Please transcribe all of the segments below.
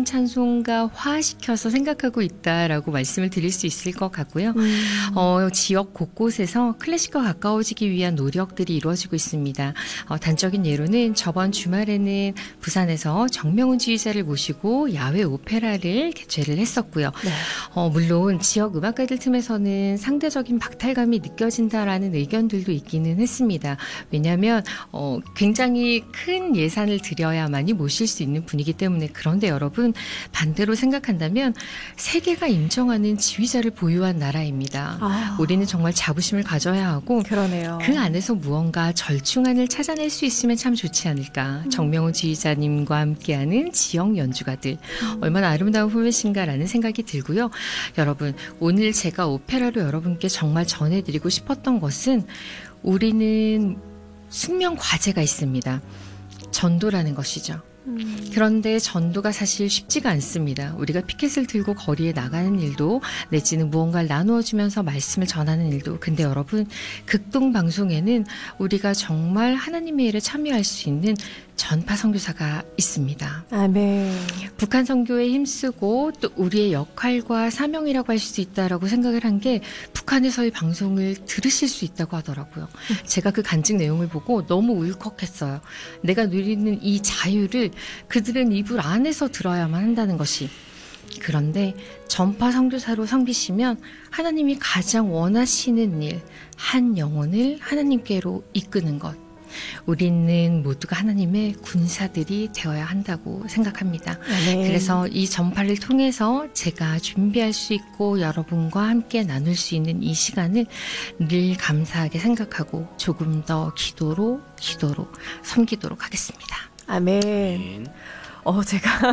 찬송가화시켜서 생각하고 있다라고 말씀을 드릴 수 있을 것 같고요. 지역 곳곳에서 클래식과 가까워지기 위한 노력들이 이루어지고 있습니다. 단적인 예로는 저번 주말에는 부산에서 정명훈 지휘자를 모시고 야외 오페라를 개최를 했었고요. 네. 물론 지역 음악가들 틈에서는 상대적인 박탈감이 느껴진다라는 의견들도 있기는 했습니다. 왜냐하면 굉장히 큰 예산을 들여야만이 모실 수 있는 분이기 때문에. 그런데 여러분, 반대로 생각한다면 세계가 인정하는 지휘자를 보유한 나라입니다. 우리는 정말 자부심을 가져야 하고 그러네요. 그 안에서 무언가 절충안을 찾아낼 수 있으면 참 좋지 않을까. 정명훈 지휘자님과 함께하는 지역 연주가들 얼마나 아름다운 후배신가라는 생각이 들고요. 여러분, 오늘 제가 오페라로 여러분께 정말 전해드리고 싶었던 것은 우리는 숙명 과제가 있습니다. 전도라는 것이죠. 그런데 전도가 사실 쉽지가 않습니다. 우리가 피켓을 들고 거리에 나가는 일도 내지는 무언가를 나누어주면서 말씀을 전하는 일도. 근데 여러분, 극동방송에는 우리가 정말 하나님의 일에 참여할 수 있는 전파 선교사가 있습니다. 아멘. 북한 선교에 힘쓰고 또 우리의 역할과 사명이라고 할 수 있다라고 생각을 한 게 북한에서의 방송을 들으실 수 있다고 하더라고요. 제가 그 간증 내용을 보고 너무 울컥했어요. 내가 누리는 이 자유를 그들은 이불 안에서 들어야만 한다는 것이. 그런데 전파 선교사로 섬기시면 하나님이 가장 원하시는 일, 한 영혼을 하나님께로 이끄는 것. 우리는 모두가 하나님의 군사들이 되어야 한다고 생각합니다. 네. 그래서 이 전파를 통해서 제가 준비할 수 있고 여러분과 함께 나눌 수 있는 이 시간을 늘 감사하게 생각하고 조금 더 기도로 섬기도록 하겠습니다. 아멘. 제가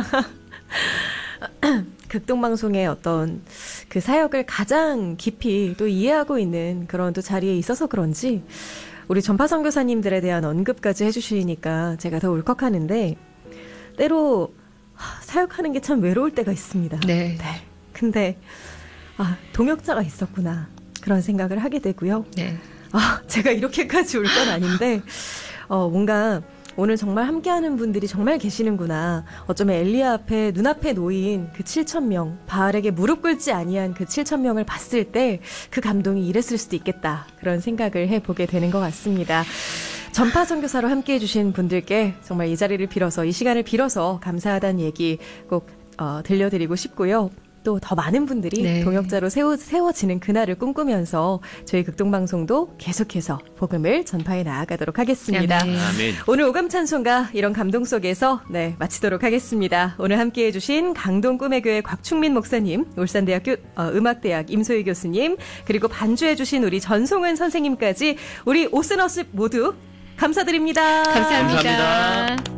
극동방송의 어떤 그 사역을 가장 깊이 또 이해하고 있는 그런 또 자리에 있어서 그런지 우리 전파 선교사님들에 대한 언급까지 해주시니까 제가 더 울컥하는데, 때로 사역하는 게 참 외로울 때가 있습니다. 네. 근데 동역자가 있었구나, 그런 생각을 하게 되고요. 네. 제가 이렇게까지 울 건 아닌데 뭔가 오늘 정말 함께하는 분들이 정말 계시는구나. 어쩌면 엘리야 앞에 눈앞에 놓인 그 7,000명, 바알에게 무릎 꿇지 아니한 그 7,000명을 봤을 때 그 감동이 이랬을 수도 있겠다. 그런 생각을 해보게 되는 것 같습니다. 전파 선교사로 함께해 주신 분들께 정말 이 자리를 빌어서, 이 시간을 빌어서 감사하다는 얘기 꼭 들려드리고 싶고요. 또 더 많은 분들이 네. 동역자로 세워지는 그날을 꿈꾸면서 저희 극동방송도 계속해서 복음을 전파해 나아가도록 하겠습니다. 아멘. 오늘 오감찬송가 이런 감동 속에서 마치도록 하겠습니다. 오늘 함께해 주신 강동 꿈의교회 곽충민 목사님, 울산대학교 음악대학 임소희 교수님, 그리고 반주해 주신 우리 전송은 선생님까지 우리 오스너스 모두 감사드립니다. 감사합니다.